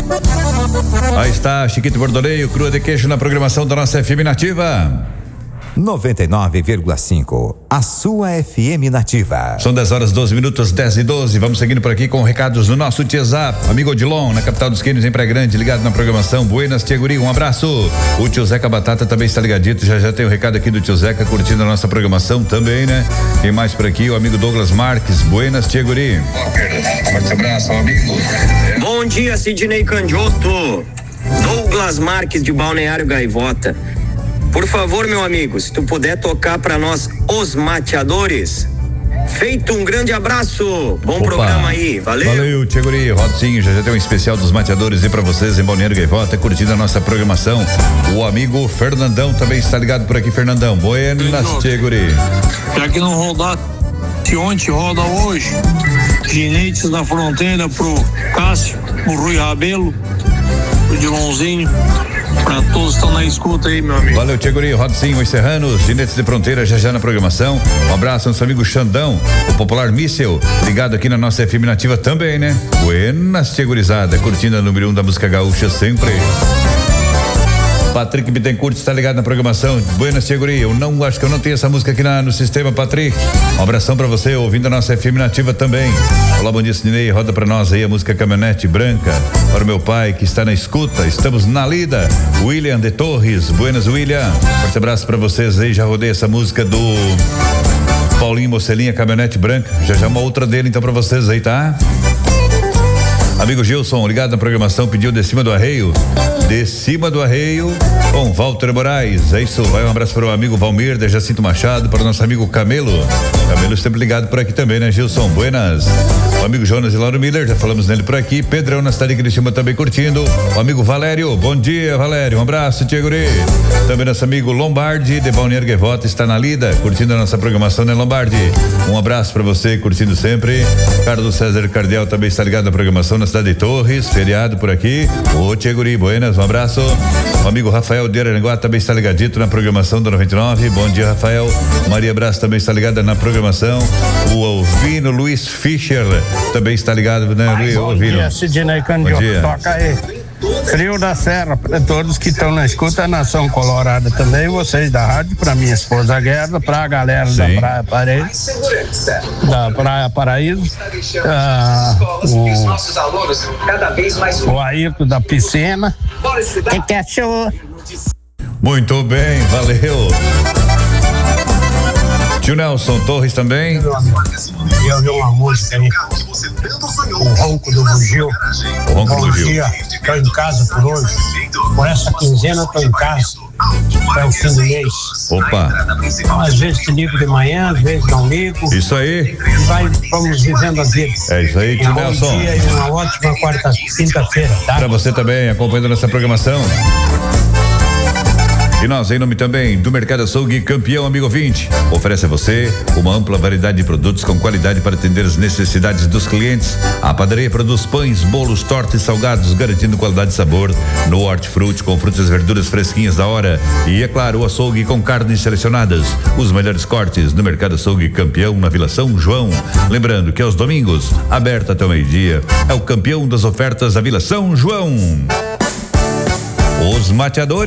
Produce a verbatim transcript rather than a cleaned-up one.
Aí está Chiquito Bordoleio, crua de queijo na programação da nossa F M Nativa. noventa e nove vírgula cinco, a sua F M Nativa. São dez horas, doze minutos, dez e doze. Vamos seguindo por aqui com recados no nosso WhatsApp. Amigo Odilon, na capital dos Quênios, em Praia Grande, ligado na programação. Buenas, Tia Guri, um abraço. O tio Zeca Batata também está ligadito. Já já tem o recado aqui do tio Zeca, curtindo a nossa programação também, né? Tem mais por aqui, o amigo Douglas Marques. Buenas, Tia Guri. Forte abraço, amigo. Bom dia, Sidney Candioto. Douglas Marques, de Balneário Gaivota. Por favor, meu amigo, se tu puder tocar pra nós Os Mateadores. Feito, um grande abraço. Bom Opa. programa aí, valeu. Valeu, Tia Guri. Rodzinho, já já tem um especial dos Mateadores aí pra vocês em Balneário Gaivota, curtindo a nossa programação. O amigo Fernandão também está ligado por aqui, Fernandão. Buenas, Tia Guri. Já que não rodar de ontem, roda hoje. Ginetes da Fronteira pro Cássio, pro Rui Rabelo, pro Dilonzinho. Pra todos que estão na escuta aí, meu amigo. Valeu, Tia Guri, Rodzinho, os Serranos, Ginetes de Fronteira, já já na programação. Um abraço ao nosso amigo Xandão, o popular míssel, ligado aqui na nossa F M Nativa também, né? Buenas, Tia Gurizada, curtindo a número um da música gaúcha sempre. Patrick Bittencourt está ligado na programação. Buenas, Tia Guri. Eu não acho que eu não tenho essa música aqui na, no sistema, Patrick. Um abração pra você, ouvindo a nossa F M Nativa também. Olá, bom dia, Sidney. Roda pra nós aí a música Caminhonete Branca. Para o meu pai que está na escuta. Estamos na lida. William de Torres. Buenas, William. Forte abraço pra vocês aí. Já rodei essa música do Paulinho Mocelinha, Caminhonete Branca. Já já uma outra dele então pra vocês aí, tá? Amigo Gilson, ligado na programação, pediu De Cima do Arreio. De Cima do Arreio, com Walter Moraes. É isso, vai um abraço para o amigo Valmir, de Jacinto Machado, para o nosso amigo Camelo. Camelo sempre ligado por aqui também, né, Gilson? Buenas. O amigo Jonas e Lauro Miller, já falamos nele por aqui. Pedrão na cidade de Criciúma também curtindo. O amigo Valério, bom dia, Valério. Um abraço, Tia Guri. Também nosso amigo Lombardi, de Balneário Gaivota, está na lida, curtindo a nossa programação, né, Lombardi? Um abraço para você, curtindo sempre. Carlos César Cardial também está ligado na programação na cidade de Torres, feriado por aqui. Ô, Tia Guri, buenas, um abraço. O amigo Rafael de Aranguá também está ligadito na programação do noventa e nove. Bom dia, Rafael. Maria Braço também está ligada na programação. O Alvino Luiz Fischer também está ligado, né, Luiz? Bom Alvino. dia, Sidney Candioto. Toca aí. Frio da Serra, para todos que estão na escuta, Nação Colorada também, vocês da rádio, para minha esposa Guerra, para a galera Sim. da Praia Paraíso, da Praia Paraíso, ah, o, o Ayrton da Piscina. Que que achou? Muito bem, valeu. Tio Nelson Torres também. Eu ouvi uma música aí, o Ronco do Bugio. O Ronco do Bom Bugio. dia, estou em casa por hoje. Por essa quinzena estou em casa. É o fim do mês. Opa. Às vezes te ligo de manhã, às vezes não ligo. Isso aí. E vai, vamos vivendo a vida. É isso aí, tio um Nelson. Bom dia e uma ótima quarta, quinta-feira, tá? Para você também, acompanhando nossa programação. E nós, em nome também do Mercado Açougue Campeão, amigo ouvinte, oferece a você uma ampla variedade de produtos com qualidade para atender as necessidades dos clientes. A padaria produz pães, bolos, tortas e salgados, garantindo qualidade e sabor no hortifruti, com frutas e verduras fresquinhas da hora. E, é claro, o açougue com carnes selecionadas. Os melhores cortes no Mercado Açougue Campeão, na Vila São João. Lembrando que aos domingos, aberto até o meio-dia, é o campeão das ofertas da Vila São João. Os Mateadores.